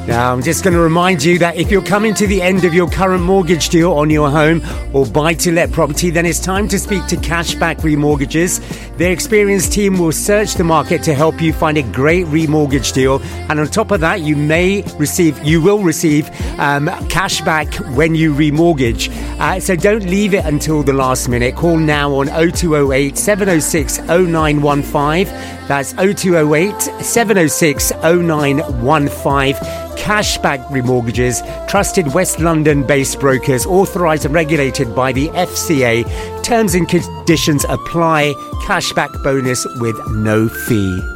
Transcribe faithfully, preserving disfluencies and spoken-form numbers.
Now, I'm just going to remind you that if you're coming to the end of your current mortgage deal on your home or buy-to-let property, then it's time to speak to Cashback Remortgages. Their experienced team will search the market to help you find a great remortgage deal. And on top of that, you may receive, you will receive um, cash back when you remortgage. Uh, so don't leave it until the last minute. Call now on oh two oh eight, seven oh six, oh nine one five. That's oh two oh eight, seven oh six, oh nine one five. Cashback Remortgages, trusted West London-based brokers, authorised and regulated by the F C A. Terms and conditions apply. Cashback bonus with no fee.